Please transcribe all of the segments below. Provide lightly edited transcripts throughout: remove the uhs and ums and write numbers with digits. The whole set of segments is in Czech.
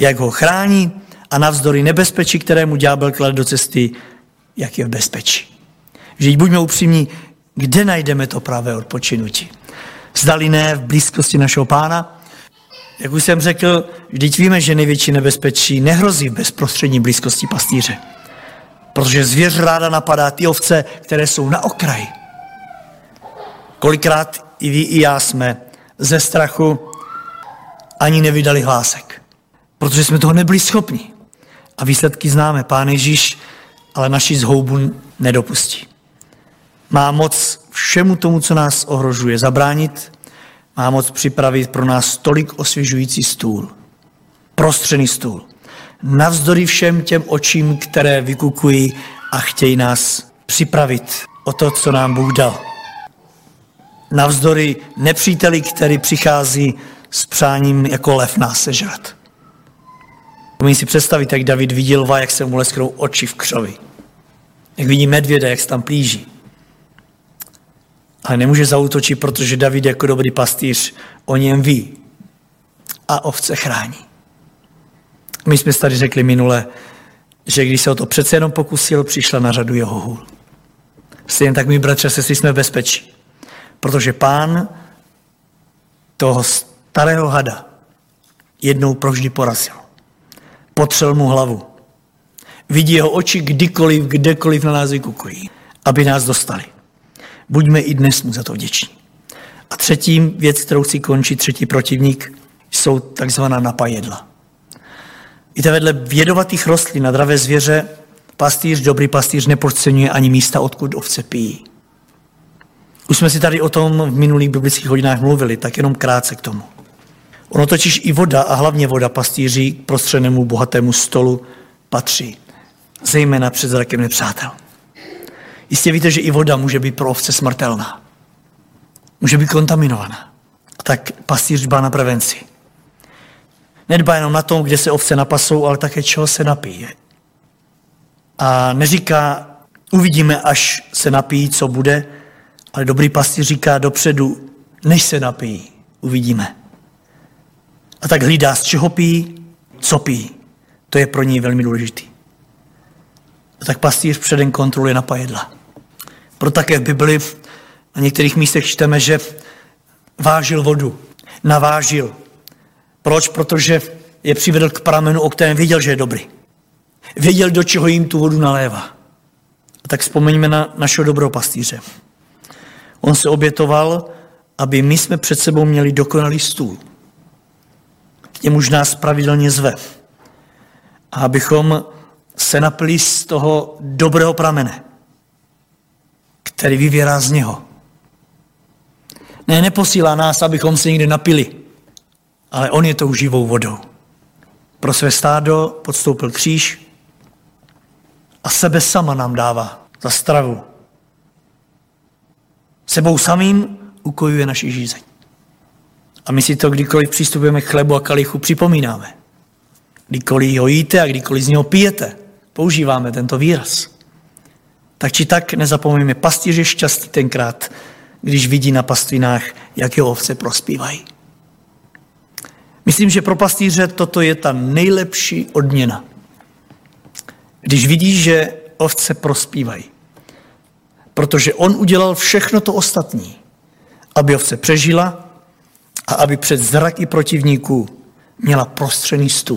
jak ho chrání a navzdory nebezpečí, kterému ďábel klade do cesty, jak je v bezpečí. Vždyť buďme upřímní, kde najdeme to pravé odpočinutí? Zdali ne v blízkosti našeho Pána? Jak už jsem řekl, vždyť víme, že největší nebezpečí nehrozí v bezprostřední blízkosti pastýře. Protože zvěř ráda napadá ty ovce, které jsou na okraji. Kolikrát i vy, i já jsme ze strachu ani nevydali hlásek. Protože jsme toho nebyli schopni. A výsledky známe. Pán Ježíš ale naši zhoubu nedopustí. Má moc všemu tomu, co nás ohrožuje, zabránit. Má moc připravit pro nás tolik osvěžující stůl. Prostřený stůl. Navzdory všem těm očím, které vykukují a chtějí nás připravit o to, co nám Bůh dal. Navzdory nepříteli, který přichází s přáním jako lev nás sežrat. Umím si představit, jak David vidí lva, jak se mu lesknou oči v křovi. Jak vidí medvěda, jak se tam plíží. Ale nemůže zaútočit, protože David jako dobrý pastýř o něm ví a ovce chrání. My jsme tady řekli minule, že když se o to přece jenom pokusil, přišla na řadu jeho hůl. Stejně tak, my bratři a sestry, jsme v bezpečí. Protože Pán toho starého hada jednou provždy porazil. Potřel mu hlavu. Vidí jeho oči kdykoliv, kdekoliv na nás vykukují, aby nás dostali. Buďme i dnes mu za to vděční. A třetí věc, kterou chci končit, třetí protivník, jsou takzvaná napajedla. Víte, vedle jedovatých rostlin a dravé zvěře dobrý pastýř nepodceňuje ani místa, odkud ovce pijí. Už jsme si tady o tom v minulých biblických hodinách mluvili, tak jenom krátce k tomu. Ono totiž i voda a hlavně voda pastýří k prostřenému bohatému stolu patří, zejména před zrakem nepřátel. Jistě víte, že i voda může být pro ovce smrtelná. Může být kontaminovaná. A tak pastýř dbá na prevenci. Nedbá jenom na tom, kde se ovce napasou, ale také čeho se napije. A neříká, uvidíme, až se napijí, co bude, ale dobrý pastýř říká dopředu, než se napijí, uvidíme. A tak hlídá, z čeho pijí, co pijí. To je pro něj velmi důležitý. A tak pastýř předem kontroluje napajedla. Proto také v Bibli na některých místech čteme, že vážil vodu, navážil. Proč? Protože je přivedl k pramenu, o kterém věděl, že je dobrý. Věděl, do čeho jim tu vodu nalévá. A tak vzpomeňme na našeho dobrého pastýře. On se obětoval, aby my jsme před sebou měli dokonalý stůl. K němuž nás pravidelně zve. A abychom se napili z toho dobrého pramene, který vyvěrá z něho. Neposílá nás, abychom se někde napili, ale on je tou živou vodou. Pro své stádo podstoupil kříž a sebe sama nám dává za stravu. Sebou samým ukojuje naši žízeň. A my si to, kdykoliv přistupujeme k chlebu a kalichu, připomínáme. Kdykoliv ho jíte a kdykoliv z něho pijete, používáme tento výraz. Tak či tak nezapomeňme, pastýř je šťastný tenkrát, když vidí na pastvinách, jak jeho ovce prospívají. Myslím, že pro pastýře toto je ta nejlepší odměna. Když vidí, že ovce prospívají. Protože on udělal všechno to ostatní, aby ovce přežila a aby před zraky protivníků měla prostřený stůl.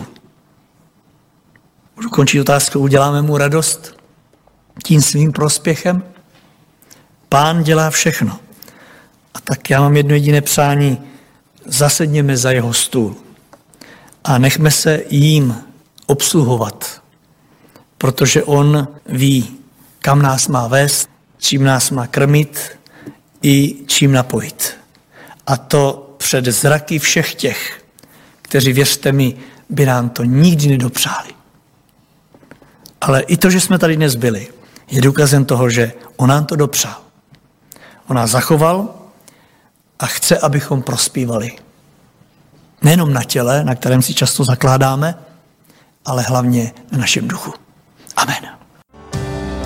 Můžu končit otázkou, uděláme mu radost tím svým prospěchem? Pán dělá všechno. A tak já mám jedno jediné přání, zasedněme za jeho stůl a nechme se jím obsluhovat, protože on ví, kam nás má vést, čím nás má krmit i čím napojit. A to před zraky všech těch, kteří, věřte mi, by nám to nikdy nedopřáli. Ale i to, že jsme tady dnes byli, je důkazem toho, že on nám to dopřál. On nás zachoval a chce, abychom prospívali. Nejenom na těle, na kterém si často zakládáme, ale hlavně na našem duchu. Amen.